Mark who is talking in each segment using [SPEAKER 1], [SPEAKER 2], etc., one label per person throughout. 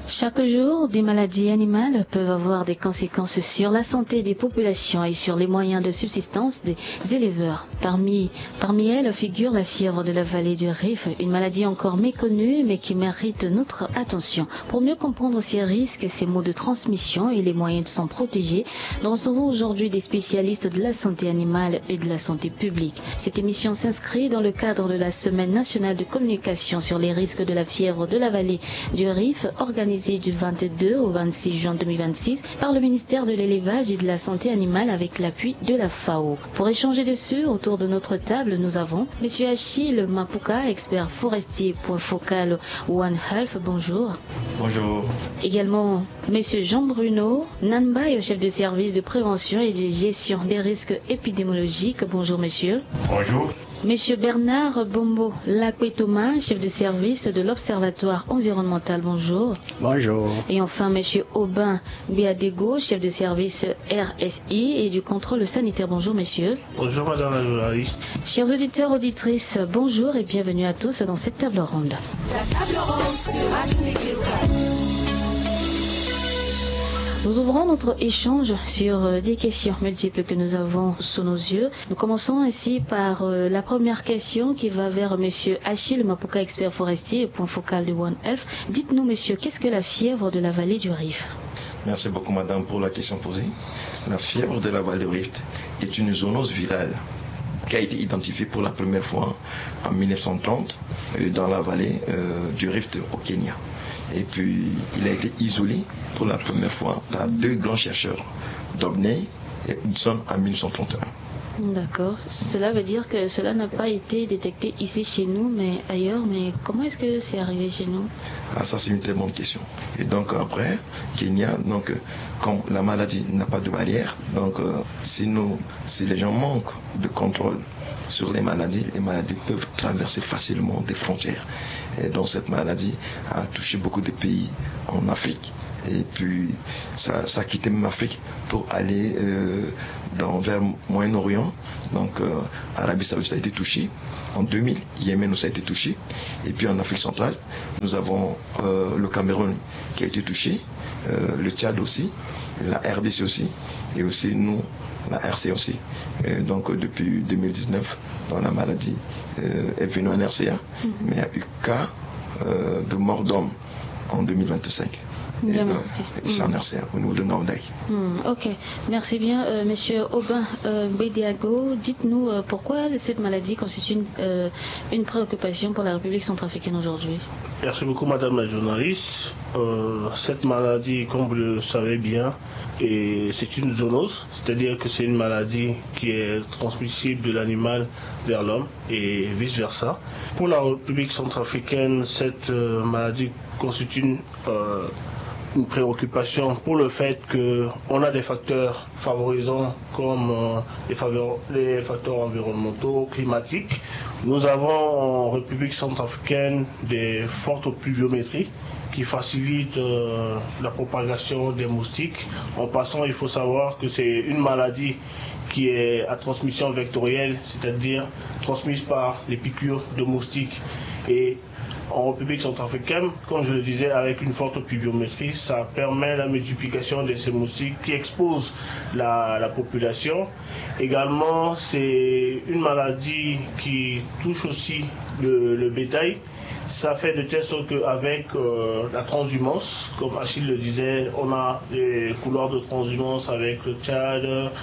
[SPEAKER 1] Chaque jour, des maladies animales peuvent avoir des conséquences sur la santé des populations et sur les moyens de subsistance des éleveurs. Parmi elles figure la fièvre de la vallée du Rif, une maladie encore méconnue mais qui mérite notre attention. Pour mieux comprendre ces risques, ces modes de transmission et les moyens de s'en protéger, nous recevons aujourd'hui des spécialistes de la santé animale et de la santé publique. Cette émission s'inscrit dans le cadre de la Semaine nationale de communication sur les risques de la fièvre de la vallée du Rif, organisée du 22 au 26 juin 2026 par le ministère de l'Élevage et de la Santé animale avec l'appui de la FAO. Pour échanger dessus, autour de notre table, nous avons M. Achille Mapuka, expert forestier point focal One Health. Bonjour.
[SPEAKER 2] Bonjour.
[SPEAKER 1] Également M. Jean-Bruno Nanbaye, chef de service de prévention et de gestion des risques épidémiologiques. Bonjour monsieur.
[SPEAKER 2] Bonjour.
[SPEAKER 1] Monsieur Bernard Bombo Lakwetoma, chef de service de l'Observatoire environnemental. Bonjour.
[SPEAKER 3] Bonjour.
[SPEAKER 1] Et enfin monsieur Aubin Biadego, chef de service RSI et du contrôle sanitaire. Bonjour messieurs.
[SPEAKER 4] Bonjour madame la journaliste.
[SPEAKER 1] Chers auditeurs, auditrices, bonjour et bienvenue à tous dans cette table ronde.
[SPEAKER 5] La table ronde sur Radio Néguérouka.
[SPEAKER 1] Nous ouvrons notre échange sur des questions multiples que nous avons sous nos yeux. Nous commençons ainsi par la première question qui va vers monsieur Achille Mapuka, expert forestier, point focal de One Health. Dites-nous monsieur, qu'est-ce que la fièvre de la vallée du Rif?
[SPEAKER 2] Merci beaucoup madame pour la question posée. La fièvre de la vallée du Rift est une zoonose virale qui a été identifiée pour la première fois en 1930 dans la vallée du Rift au Kenya. Et puis, il a été isolé pour la première fois par deux grands chercheurs, Dobney et Hudson en 1931.
[SPEAKER 1] D'accord. Cela veut dire que cela n'a pas été détecté ici chez nous, mais ailleurs. Mais comment est-ce que c'est arrivé chez nous?
[SPEAKER 2] Ça c'est une très bonne question. Et donc après, Kenya, donc comme la maladie n'a pas de barrière, donc si les gens manquent de contrôle sur les maladies peuvent traverser facilement des frontières. Et donc cette maladie a touché beaucoup de pays en Afrique. Et puis ça a quitté même l'Afrique pour aller vers le Moyen-Orient. Donc Arabie Saoudite a été touchée en 2000, Yémen aussi a été touché. Et puis en Afrique centrale, nous avons le Cameroun qui a été touché, le Tchad aussi, la RDC aussi, et aussi nous, la RC aussi. Et donc depuis 2019, dans la maladie est venue en RCA, mais il y a eu cas de mort d'homme en 2025.
[SPEAKER 1] Bien, merci.
[SPEAKER 2] Ici en RCA, au niveau de Nordai.
[SPEAKER 1] Ok, merci bien. Monsieur Aubin Biadego, dites-nous pourquoi cette maladie constitue une préoccupation pour la République centrafricaine aujourd'hui.
[SPEAKER 4] Merci beaucoup madame la journaliste. Cette maladie, comme vous le savez bien, c'est une zoonose, c'est-à-dire que c'est une maladie qui est transmissible de l'animal vers l'homme et vice-versa. Pour la République centrafricaine, cette maladie constitue une préoccupation pour le fait qu'on a des facteurs favorisants comme les facteurs environnementaux, climatiques. Nous avons en République centrafricaine des fortes pluviométries qui facilitent la propagation des moustiques. En passant, il faut savoir que c'est une maladie qui est à transmission vectorielle, c'est-à-dire transmise par les piqûres de moustiques. Et en République centrafricaine, comme je le disais, avec une forte pluviométrie, ça permet la multiplication de ces moustiques qui exposent la population. Également, c'est une maladie qui touche aussi le bétail. Ça fait de telle sorte qu'avec la transhumance, comme Achille le disait, on a des couloirs de transhumance avec le Tchad,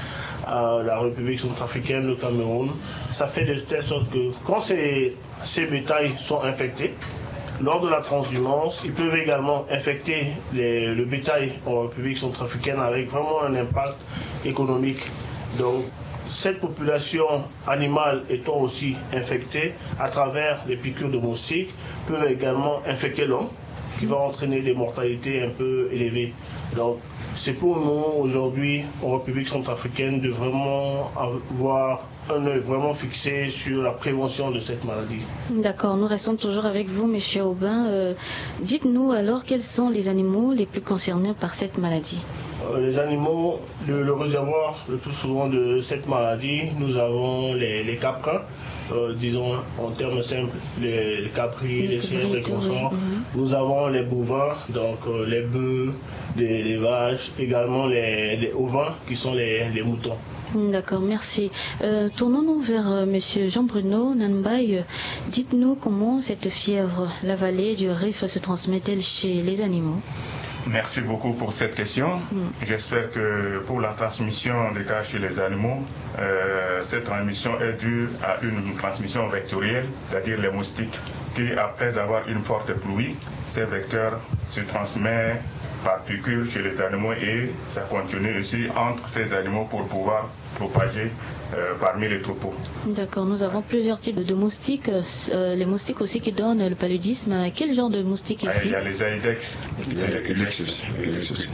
[SPEAKER 4] la République centrafricaine, le Cameroun. Ça fait de telle sorte que quand ces bétails sont infectés, lors de la transhumance, ils peuvent également infecter le bétail en République centrafricaine avec vraiment un impact économique. Donc, cette population animale étant aussi infectée à travers les piqûres de moustiques, peuvent également infecter l'homme, qui va entraîner des mortalités un peu élevées. Donc, c'est pour nous aujourd'hui en République centrafricaine de vraiment avoir un œil vraiment fixé sur la prévention de cette maladie.
[SPEAKER 1] D'accord, nous restons toujours avec vous, monsieur Aubin. Dites-nous alors quels sont les animaux les plus concernés par cette maladie.
[SPEAKER 4] Les animaux, le réservoir le plus souvent de cette maladie, nous avons les caprins, disons en termes simples, les capris, les chèvres, les consorts.
[SPEAKER 1] Oui.
[SPEAKER 4] Nous avons les bovins, donc les bœufs, les vaches, également les ovins qui sont les moutons.
[SPEAKER 1] D'accord, merci. Tournons-nous vers Monsieur Jean-Bruno Nanbaye. Dites-nous comment cette fièvre, la vallée du Rif, se transmet-elle chez les animaux?
[SPEAKER 3] Merci beaucoup pour cette question. J'espère que pour la transmission des cas chez les animaux, cette transmission est due à une transmission vectorielle, c'est-à-dire les moustiques, qui après avoir une forte pluie, ces vecteurs se transmettent par piqûre chez les animaux et ça continue aussi entre ces animaux pour pouvoir propager parmi les troupeaux.
[SPEAKER 1] D'accord, nous avons plusieurs types de moustiques. Les moustiques aussi qui donnent le paludisme. Quel genre de moustiques ici?
[SPEAKER 3] Il y a les aïdex.
[SPEAKER 2] Il y a l'Ulex aussi.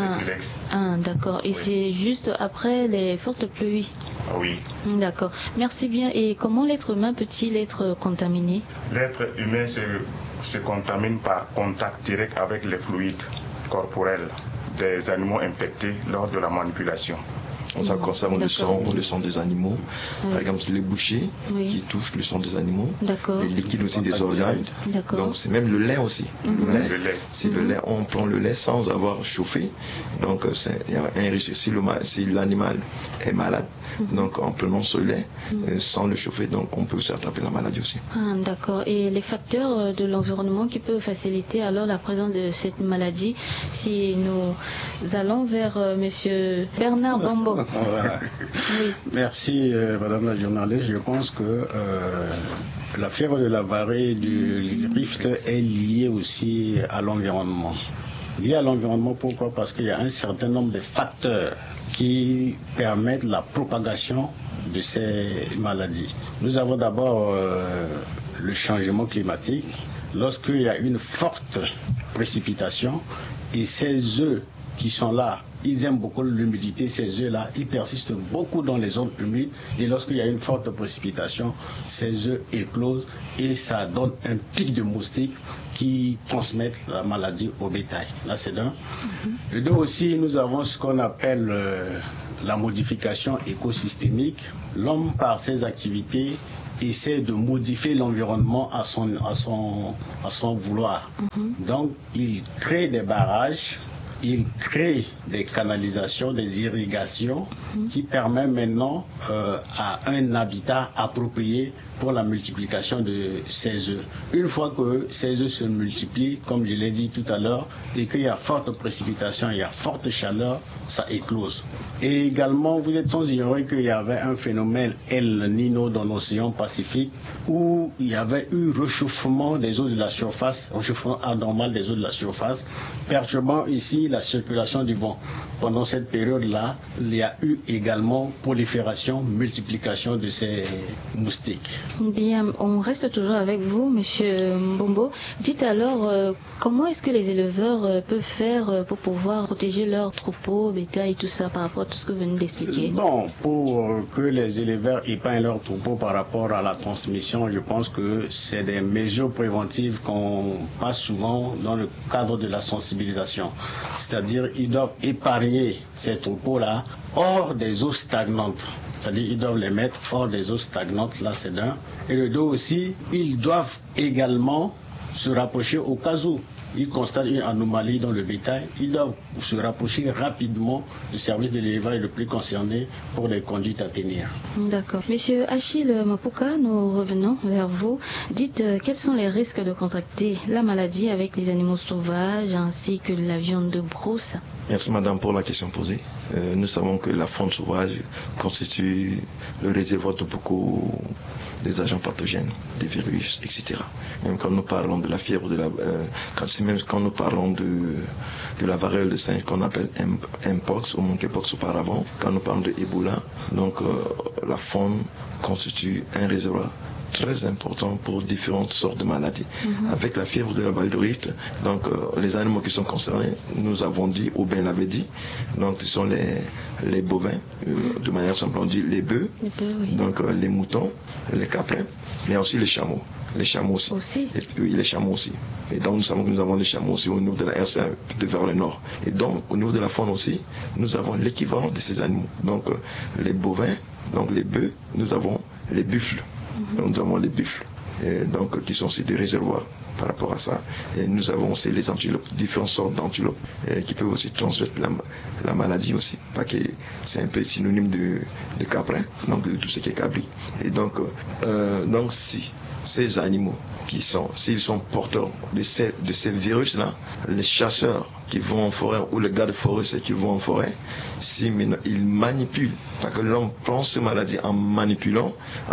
[SPEAKER 1] D'accord. Et c'est juste après les fortes pluies?
[SPEAKER 3] Oui.
[SPEAKER 1] D'accord. Merci bien. Et comment l'être humain peut-il être contaminé?
[SPEAKER 3] L'être humain se contamine par contact direct avec les fluides corporels des animaux infectés lors de la manipulation.
[SPEAKER 2] Ça concerne le sang des animaux. Par exemple, les bouchées qui touchent le sang des animaux. Les liquides aussi des organes. Donc c'est même le lait aussi. Le lait. Si le lait, on prend le lait sans avoir chauffé. Donc il y a un risque si l'animal est malade. Donc en prenant ce lait sans le chauffer, donc on peut s'attraper la maladie aussi.
[SPEAKER 1] D'accord. Et les facteurs de l'environnement qui peuvent faciliter alors la présence de cette maladie, si nous allons vers Monsieur Bernard Bombo.
[SPEAKER 6] Oui. Merci Madame la journaliste. Je pense que la fièvre de la varée du Rift est liée aussi à l'environnement. Liée à l'environnement, pourquoi? Parce qu'il y a un certain nombre de facteurs qui permettent la propagation de ces maladies. Nous avons d'abord le changement climatique. Lorsqu'il y a une forte précipitation et ces œufs qui sont là, ils aiment beaucoup l'humidité, ces œufs-là, ils persistent beaucoup dans les zones humides et lorsqu'il y a une forte précipitation, ces œufs éclosent et ça donne un pic de moustiques qui transmettent la maladie au bétail. Là, c'est d'un. Et deux aussi, nous avons ce qu'on appelle la modification écosystémique. L'homme, par ses activités, essaie de modifier l'environnement à son vouloir. Donc, il crée des barrages, il crée des canalisations, des irrigations qui permettent maintenant à un habitat approprié pour la multiplication de ces œufs. Une fois que ces œufs se multiplient, comme je l'ai dit tout à l'heure, et qu'il y a forte précipitation, il y a forte chaleur, ça éclose. Et également, vous êtes sans ignorer qu'il y avait un phénomène El Niño dans l'océan Pacifique où il y avait eu réchauffement des eaux de la surface, réchauffement anormal des eaux de la surface, perturbant ici la circulation du vent. Pendant cette période-là, il y a eu également prolifération, multiplication de ces moustiques.
[SPEAKER 1] Bien, on reste toujours avec vous, Monsieur Mbombo. Dites alors, comment est-ce que les éleveurs peuvent faire pour pouvoir protéger leurs troupeaux, bétail, tout ça, par rapport à tout ce que vous venez d'expliquer?
[SPEAKER 6] Bon, pour que les éleveurs épargnent leurs troupeaux par rapport à la transmission, je pense que c'est des mesures préventives qu'on passe souvent dans le cadre de la sensibilisation. C'est-à-dire, ils doivent épargner ces troupeaux-là hors des eaux stagnantes. C'est-à-dire ils doivent les mettre hors des eaux stagnantes, là c'est d'un. Et le deux aussi, ils doivent également se rapprocher au cas où ils constatent une anomalie dans le bétail, ils doivent se rapprocher rapidement du service de l'élevage le plus concerné pour les conduites à tenir.
[SPEAKER 1] D'accord. Monsieur Achille Mapuka, nous revenons vers vous. Dites quels sont les risques de contracter la maladie avec les animaux sauvages ainsi que la viande de brousse?
[SPEAKER 2] Merci madame pour la question posée. Nous savons que la faune sauvage constitue le réservoir de beaucoup des agents pathogènes, des virus, etc. Même quand nous parlons de la fièvre, quand nous parlons de la variole de singe qu'on appelle Mpox ou Monkeypox auparavant, quand nous parlons de Ebola, donc la faune constitue un réservoir très important pour différentes sortes de maladies. Avec la fièvre de la vallée du Rift, donc les animaux qui sont concernés, nous avons dit, ou bien l'avait dit, donc ce sont les bovins, de manière simple on dit les bœufs, donc les moutons, les caprins, mais aussi les chameaux. Les chameaux aussi. Et puis les chameaux aussi. Et donc nous savons que nous avons les chameaux aussi au niveau de la RCA vers le nord. Et donc au niveau de la faune aussi, nous avons l'équivalent de ces animaux. Donc les bovins, donc les bœufs, nous avons les buffles. Nous avons les buffles, donc, qui sont aussi des réservoirs par rapport à ça. Et nous avons aussi les antilopes, différentes sortes d'antilopes qui peuvent aussi transmettre la maladie aussi. Pas que c'est un peu synonyme de caprin, donc de tout ce qui est cabri. Et donc si ces animaux s'ils sont porteurs de ces virus-là, les chasseurs qui vont en forêt ou les gardes forestiers qui vont en forêt, si maintenant ils manipulent, parce que l'homme prend ces maladies en manipulant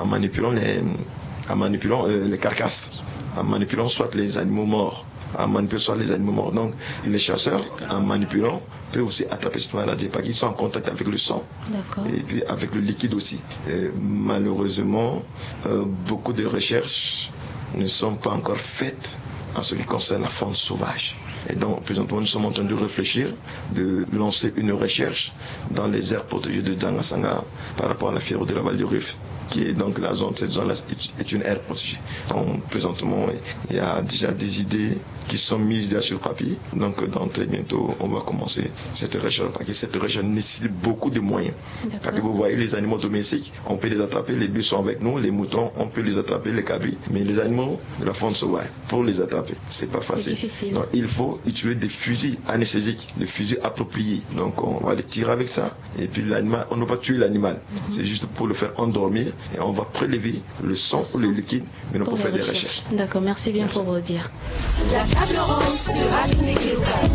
[SPEAKER 2] les carcasses, en manipulant soit les animaux morts, Donc les chasseurs, en manipulant, peuvent aussi attraper cette maladie parce qu'ils sont en contact avec le sang.
[SPEAKER 1] D'accord.
[SPEAKER 2] Et puis avec le liquide aussi. Et malheureusement, beaucoup de recherches ne sont pas encore faites en ce qui concerne la faune sauvage. Et donc, présentement, nous sommes en train de réfléchir, de lancer une recherche dans les aires protégées de Dangasanga par rapport à la fièvre de la Vallée du Rift, qui est donc cette zone-là est une aire protégée. Donc, présentement, il y a déjà des idées qui sont mises déjà sur papier. Donc, dans très bientôt, on va commencer cette recherche, parce que cette recherche nécessite beaucoup de moyens. Parce que vous voyez, les animaux domestiques, on peut les attraper, les bœufs sont avec nous, les moutons, on peut les attraper, les cabris. Mais les animaux de la faune sauvage, pour les attraper, c'est pas facile.
[SPEAKER 1] C'est difficile.
[SPEAKER 2] Donc, il faut utiliser des fusils anesthésiques, des fusils appropriés. Donc, on va les tirer avec ça. Et puis, l'animal, on ne va pas tuer l'animal. C'est juste pour le faire endormir. Et on va prélever le sang ou le liquide, mais non pour faire des recherches.
[SPEAKER 1] D'accord, merci bien pour vous dire.
[SPEAKER 5] La table ronde sur Radio Ndekeloka.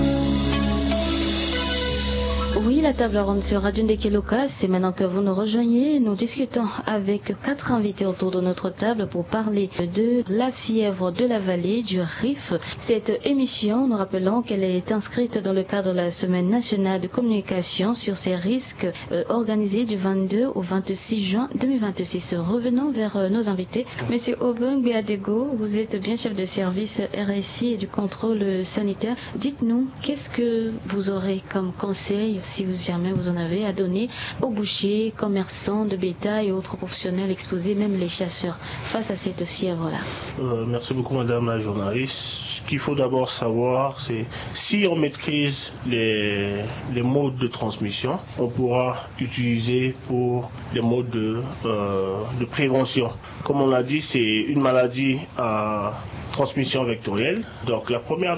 [SPEAKER 1] Oui, la table ronde sur Radio Ndekeloka, c'est maintenant que vous nous rejoignez. Nous discutons avec 4 invités autour de notre table pour parler de la fièvre de la vallée du Rif. Cette émission, nous rappelons qu'elle est inscrite dans le cadre de la Semaine nationale de communication sur ces risques organisée du 22 au 26 juin 2026. Revenons vers nos invités. Monsieur Obeng Beadego, vous êtes bien chef de service RSI et du contrôle sanitaire. Dites-nous, qu'est-ce que vous aurez comme conseil, si jamais vous en avez, à donner aux bouchers, commerçants de bétail et autres professionnels exposés, même les chasseurs, face à cette fièvre-là?
[SPEAKER 4] Merci beaucoup, madame la journaliste. Ce qu'il faut d'abord savoir, c'est si on maîtrise les modes de transmission, on pourra utiliser pour les modes de prévention. Comme on l'a dit, c'est une maladie à transmission vectorielle. Donc la première